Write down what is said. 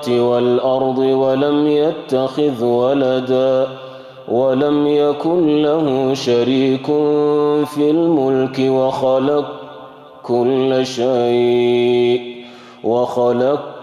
والأرض ولم يتخذ ولدا ولم يكن له شريك في الملك وخلق